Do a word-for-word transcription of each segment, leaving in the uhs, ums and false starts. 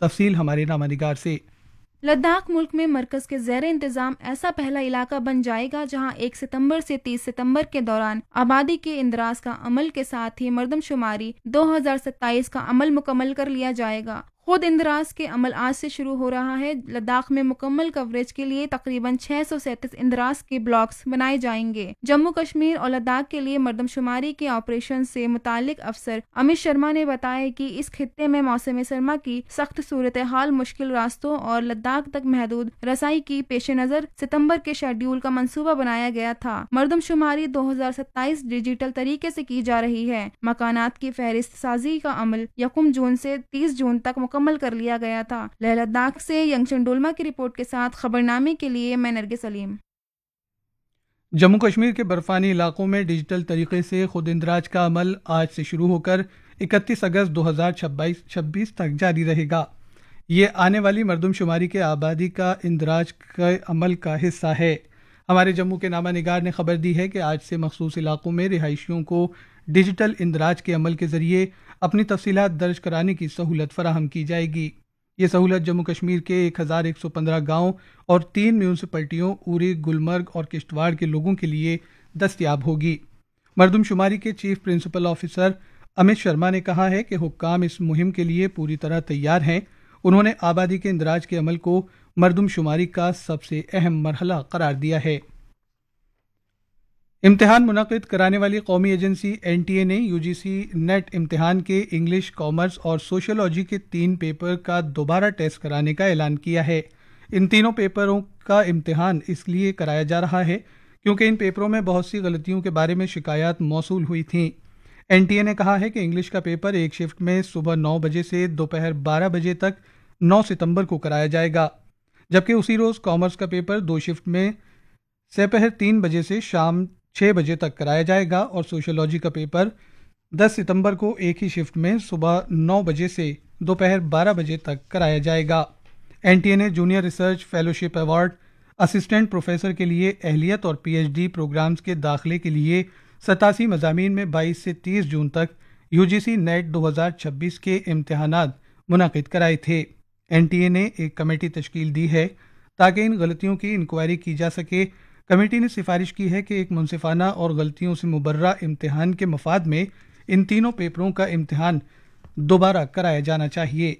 تفصیل ہمارے نامہ نگار سے۔ لداخ ملک میں مرکز کے زیر انتظام ایسا پہلا علاقہ بن جائے گا جہاں ایک ستمبر سے تیس ستمبر کے دوران آبادی کے اندراج کا عمل کے ساتھ ہی مردم شماری دو ہزار ستائیس کا عمل مکمل کر لیا جائے گا۔ خود اندراج کے عمل آج سے شروع ہو رہا ہے۔ لداخ میں مکمل کوریج کے لیے تقریباً چھ سو سینتیس اندراج کے بلاکس بنائے جائیں گے۔ جموں کشمیر اور لداخ کے لیے مردم شماری کے آپریشن سے متعلق افسر امت شرما نے بتایا کہ اس خطے میں موسم سرما کی سخت صورتحال، مشکل راستوں اور لداخ تک محدود رسائی کی پیش نظر ستمبر کے شیڈول کا منصوبہ بنایا گیا تھا۔ مردم شماری دو ہزار ستائیس ڈیجیٹل طریقے سے کی جا رہی ہے۔ مکانات کی فہرست سازی کا عمل یکم جون سے تیس جون تک مکمل کر لیا گیا تھا۔ لیہ لداخ سے ینگچن ڈولما کی رپورٹ کے ساتھ خبرنامے کے لیے میں نرگس سلیم۔ جموں کشمیر کے برفانی علاقوں میں ڈیجیٹل طریقے سے خود اندراج کا عمل آج سے شروع ہو کر اکتیس اگست دو ہزار چھبیس تک جاری رہے گا۔ یہ آنے والی مردم شماری کے آبادی کا اندراج کے عمل کا حصہ ہے۔ ہمارے جموں کے نامہ نگار نے خبر دی ہے کہ آج سے مخصوص علاقوں میں رہائشیوں کو ڈیجیٹل اندراج کے عمل کے ذریعے اپنی تفصیلات درج کرانے کی سہولت فراہم کی جائے گی۔ یہ سہولت جموں کشمیر کے ایک ہزار ایک سو پندرہ گاؤں اور تین میونسپلٹیوں اوری، گلمرگ اور کشتواڑ کے لوگوں کے لیے دستیاب ہوگی۔ مردم شماری کے چیف پرنسپل آفیسر امت شرما نے کہا ہے کہ حکام اس مہم کے لیے پوری طرح تیار ہیں۔ انہوں نے آبادی کے اندراج کے عمل کو مردم شماری کا سب سے اہم مرحلہ قرار دیا ہے۔ امتحان منعقد کرانے والی قومی ایجنسی این ٹی اے نے یو جی سی نیٹ امتحان کے انگلش، کامرس اور سوشیولوجی کے تین پیپر کا دوبارہ ٹیسٹ کرانے کا اعلان کیا ہے۔ ان تینوں پیپروں کا امتحان اس لیے کرایا جا رہا ہے کیونکہ ان پیپروں میں بہت سی غلطیوں کے بارے میں شکایات موصول ہوئی تھیں۔ این ٹی اے نے کہا ہے کہ انگلش کا پیپر ایک شفٹ میں صبح نو بجے سے دوپہر بارہ بجے تک نو ستمبر کو کرایا جائے گا، جبکہ اسی روز کامرس کا پیپر دو شفٹ میں سپہر تین بجے سے شام چھ بجے تک کرایا جائے گا اور سوشیولوجی کا پیپر دس ستمبر کو ایک ہی شفٹ میں صبح نو بجے سے دوپہر بارہ بجے تک کرایا جائے گا۔ این ٹی اے نے junior research fellowship award, assistant professor کے لیے اہلیت اور پی ایچ ڈی پروگرامز کے داخلے کے لیے ستاسی مضامین میں بائیس سے تیس جون تک یو جی سی نیٹ دو ہزار چھبیس کے امتحانات منعقد کرائے تھے۔ این ٹی اے نے ایک کمیٹی تشکیل دی ہے تاکہ ان غلطیوں کی انکوائری کی جا سکے۔ کمیٹی نے سفارش کی ہے کہ ایک منصفانہ اور غلطیوں سے مبرہ امتحان کے مفاد میں ان تینوں پیپروں کا امتحان دوبارہ کرایا جانا چاہیے۔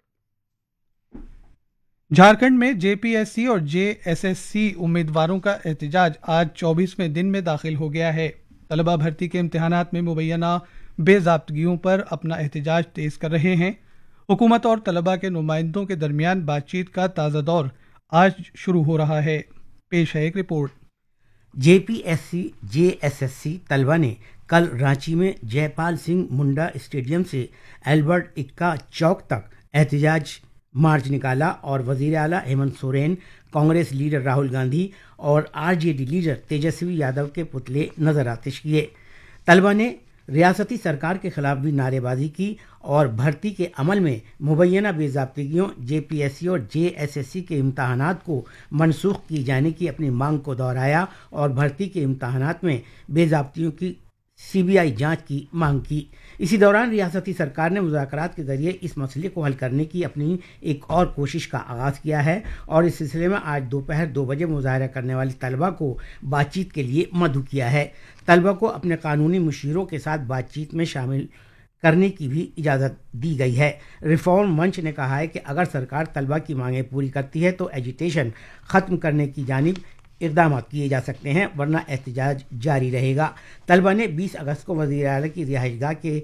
جھارکھنڈ میں جے پی ایس سی اور جے ایس ایس سی امیدواروں کا احتجاج آج چوبیسویں دن میں داخل ہو گیا ہے۔ طلبہ بھرتی کے امتحانات میں مبینہ بے ضابطگیوں پر اپنا احتجاج تیز کر رہے ہیں۔ حکومت اور طلبہ کے نمائندوں کے درمیان بات چیت کا تازہ دور آج شروع ہو رہا ہے۔ پیش ہے ایک رپورٹ۔ جے P S C J S S C طلبہ نے کل رانچی میں جے پال سنگھ منڈا اسٹیڈیم سے البرٹ اکا چوک تک احتجاج مارچ نکالا اور وزیر اعلیٰ ہیمنت سورین، کانگریس لیڈر راہل گاندھی اور R J D leader Tejashwi Yadav کے پتلے نظر آتش کیے۔ طلبہ نے ریاستی سرکار کے خلاف بھی نعرے بازی کی اور بھرتی کے عمل میں مبینہ بے ضابطگیوں، جے پی ایس سی اور جے ایس ایس سی کے امتحانات کو منسوخ کی جانے کی اپنی مانگ کو دہرایا اور بھرتی کے امتحانات میں بے ضابطگیوں کی سی بی آئی جانچ کی مانگ کی۔ اسی دوران ریاستی سرکار نے مذاکرات کے ذریعے اس مسئلے کو حل کرنے کی اپنی ایک اور کوشش کا آغاز کیا ہے اور اس سلسلے میں آج دوپہر دو بجے مظاہرہ کرنے والی طلبہ کو بات چیت کے لیے مدعو کیا ہے۔ طلبہ کو اپنے قانونی مشیروں کے ساتھ بات چیت میں شامل کرنے کی بھی اجازت دی گئی ہے۔ ریفارم منچ نے کہا ہے کہ اگر سرکار طلبہ کی مانگیں پوری کرتی ہے تو ایجیٹیشن ختم کرنے کی جانب اقدامات کیے جا سکتے ہیں، ورنہ احتجاج جاری رہے گا۔ طلبہ نے بیس اگست کو وزیر اعلیٰ کی رہائش گاہ کے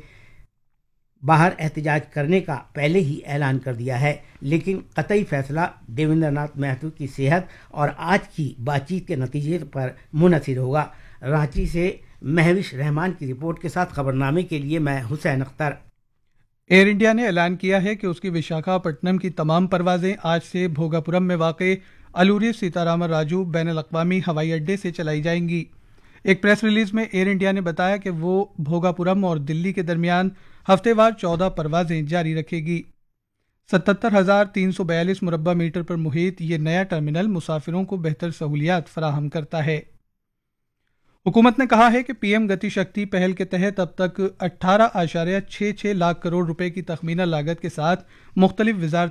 باہر احتجاج کرنے کا پہلے ہی اعلان کر دیا ہے، لیکن قطعی فیصلہ دیویندر ناتھ مہتو کی صحت اور آج کی بات چیت کے نتیجے پر منحصر ہوگا۔ رانچی سے مہوش رحمان کی رپورٹ کے ساتھ خبرنامے کے لیے میں حسین اختر۔ ایئر انڈیا نے اعلان کیا ہے کہ اس کی وشاکھا پٹنم کی تمام پروازیں آج سے بھوگاپورم میں واقع الوری سیتارامن راجو بین الاقوامی ہوائی اڈے سے چلائی جائیں گی۔ ایک پریس ریلیز میں ایئر انڈیا نے بتایا کہ وہ بھوگاپورم اور دلی کے درمیان ہفتے وار چودہ پروازیں جاری رکھے گی۔ ستتر ہزار تین سو بیالیس مربع میٹر پر محیط یہ نیا ٹرمینل مسافروں کو بہتر سہولیات فراہم کرتا ہے۔ حکومت نے کہا ہے کہ پی ایم گتی شکتی پہل کے تحت اب تک اٹھارہ اشاریہ چھ چھ لاکھ کروڑ روپے کی تخمینہ لاگت کے ساتھ مختلف وزارتوں